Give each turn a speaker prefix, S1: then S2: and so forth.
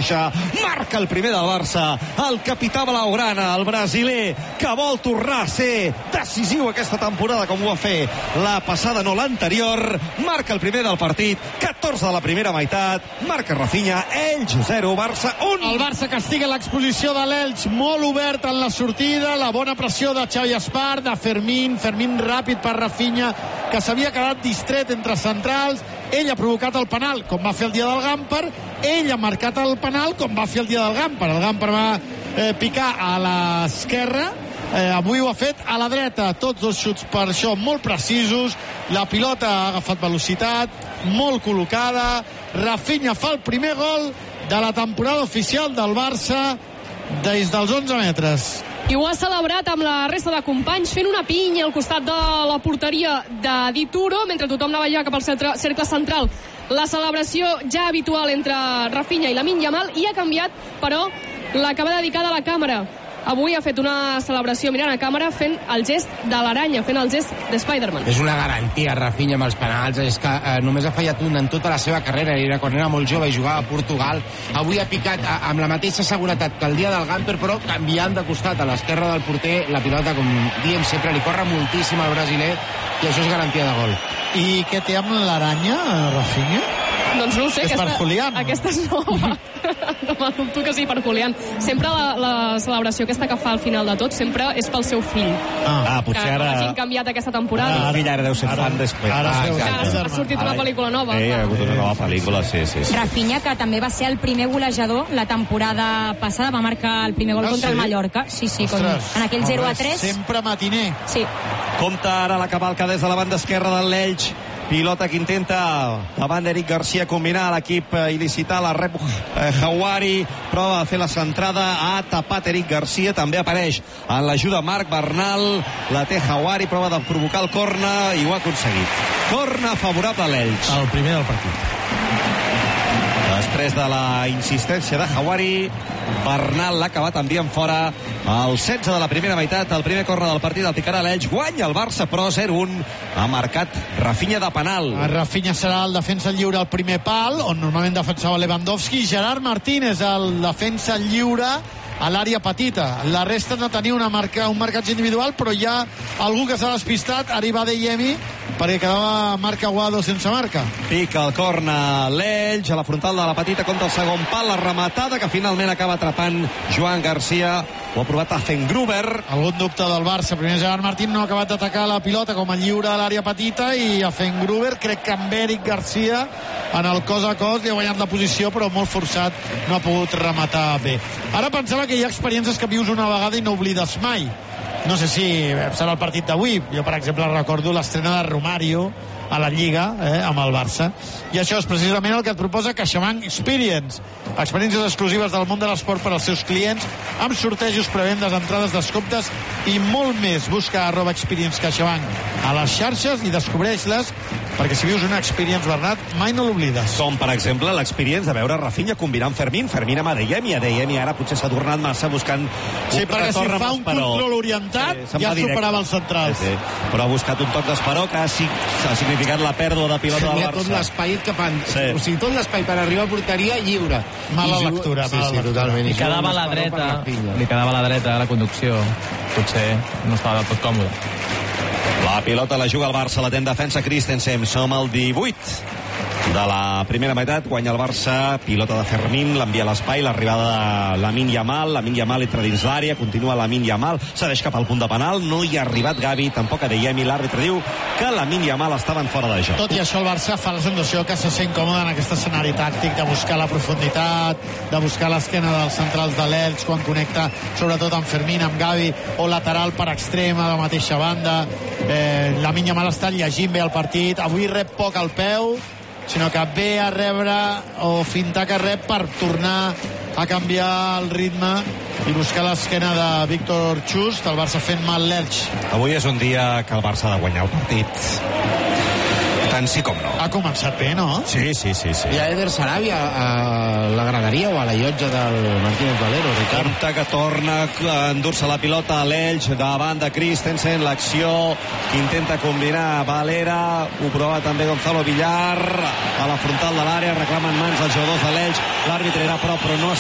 S1: mateixa. Marca el primer del Barça, el capità blaugrana, el brasiler, que vol tornar a ser decisiu aquesta temporada com ho va fer la passada, no l'anterior. Marca el primer del partit, 14 de la primera meitat, marca Rafinha, Elx 0, Barça 1.
S2: El Barça castiga l'exposició de l'Elx, molt obert en la sortida, la bona pressió de Xavi Espart, de Fermín ràpid per Rafinha, que s'havia quedat distret entre centrals. Ell ha provocat el penal, com va fer el dia del Gamper. Ell ha marcat el penal, com va fer el dia del Gamper. El Gamper va picar a l'esquerra, avui ho ha fet a la dreta. Tots dos xuts per això molt precisos. La pilota ha agafat velocitat, molt col·locada. Rafinha fa el primer gol de la temporada oficial del Barça des dels 11 metres.
S3: I ho ha celebrat amb la resta de companys, fent una pinya al costat de la porteria de Dituro, mentre tothom anava ja cap al cercle central. La celebració ja habitual entre Rafinha i Lamine Yamal, i ha canviat, però, la que va dedicada a la càmera. Avui ha fet una celebració mirant a càmera, fent el gest de l'aranya, fent el gest de Spider-Man.
S4: És una garantia, Rafinha, amb els penals. És que només ha fallat un en tota la seva carrera. Era quan era molt jove i jugava a Portugal. Avui ha picat amb la mateixa seguretat que el dia del Gamper, però canviant de costat a l'esquerra del porter. La pilota, com diem sempre, li corre moltíssim al brasiler, i això és garantia de gol.
S2: I què té amb l'aranya, Rafinha?
S3: Doncs no ho sé,
S2: és per Julián.
S3: Aquesta és nova. No dubto que sí, per Julián. Sempre la celebració aquesta que fa al final de tot, sempre és pel seu fill.
S1: Potser
S3: que
S1: ara...
S3: hagin canviat aquesta temporada.
S1: El fill ara deu ser fan després.
S2: Ara
S3: ha sortit una pel·lícula nova.
S1: Hi ha hagut una nova pel·lícula, sí.
S5: Rafinha, que també va ser el primer golejador la temporada passada, va marcar el primer gol contra el Mallorca. Sí, en aquell 0-3.
S2: Sempre matiner.
S5: Sí.
S1: Compta ara la cavalca des de la banda esquerra de l'Elx. Pilota que intenta davant d'Eric Garcia combinar l'equip il·licitar, la rep Hawari, prova de fer la centrada, ha tapat Eric Garcia, també apareix en l'ajuda Marc Bernal, la té Hawari, prova de provocar el corna i ho ha aconseguit. Corna favorable a l'Elx.
S2: El primer del partit.
S1: Després de la insistència de Hawari, Bernal l'ha acabat enviant fora. El 16 de la primera meitat, el primer corna del partit el picarà l'Elx, guanya el Barça, però 0-1 ha marcat Rafinha de penal.
S2: Rafinha serà el defensa lliure al primer pal, on normalment defensava Lewandowski. Gerard Martínez, el defensa lliure a l'àrea petita. La resta de tenir un marcatge individual, però hi ha algú que s'ha despistat, Arriba de Yemi, perquè quedava Marc Aguado sense marca.
S1: Pica el corna l'Elx a la frontal de la petita contra el segon pal, la rematada que finalment acaba atrapant Joan Garcia. Ho ha provat Azengruber.
S2: Algun dubte del Barça. Primer Gerard Martín no ha acabat d'atacar la pilota com a lliure a l'àrea petita, i Azengruber, crec que amb Eric Garcia en el cos a cos li ha guanyat la posició, però molt forçat, no ha pogut rematar bé. Ara pensava que hi ha experiències que vius una vegada i no oblides mai. No sé si serà el partit d'avui. Jo, per exemple, recordo l'estrena de Romario a la Lliga, amb el Barça. I això és precisament el que et proposa CaixaBank Experience. Experiències exclusives del món de l'esport per als seus clients, amb sortejos, prevendes, entrades, descomptes i molt més. Busca @Experience CaixaBank a les xarxes i descobreix-les, perquè si vius una experience, Bernat, mai no l'oblides.
S1: Com, per exemple, l'experience de veure Rafinha combinant Fermín amb Adeyemi. Adeyemi ara potser s'ha tornat massa buscant...
S2: Sí, perquè si fa un control orientat, ja superava els centrals.
S1: Sí. Però ha buscat un toc d'esperó que ha significat la pèrdua de pilota del Barça.
S4: Tot l'espai o sigui, tot l'espai per arribar a porteria lliure.
S2: Mala lectura.
S4: Sí, totalment.
S6: Li quedava a la dreta, a la conducció. Potser no estava del tot còmode.
S1: La pilota la juga el Barça, la té en defensa Christensen. Som al 18 de la primera meitat, guanya el Barça, pilota de Fermín, l'envia a l'espai, l'arribada de Lamine Yamal entra dins l'àrea, continua Lamine Yamal, cedeix cap al punt de penal, no hi ha arribat Gavi, tampoc Adeyemi, l'àrbitre diu que Lamine Yamal estaven fora de joc.
S2: Tot i això el Barça fa la sensació que se sent còmode en aquest escenari tàctic, de buscar la profunditat, de buscar l'esquena dels centrals de l'Elx quan connecta sobretot amb Fermín, amb Gavi, o lateral per extrema de la mateixa banda. Lamine Yamal està llegint bé el partit, avui rep poc al peu, sinó que ve a rebre o fintar que rep per tornar a canviar el ritme i buscar l'esquena de Víctor Chust, el Barça fent mal l'Elx.
S1: Avui és un dia que el Barça ha de guanyar el partit. Tant sí com no.
S2: Ha començat bé, no?
S1: Sí.
S4: I a Eder Sarabia a la graderia o a la llotja del Martínez Valero, Ricard?
S1: Compte que torna a endur-se la pilota a l'Elx davant de Christensen, l'acció que intenta combinar Valera, ho prova també Gonzalo Villar a la frontal de l'àrea, reclamen mans els jugadors de l'Elx, l'àrbitre era a prop però no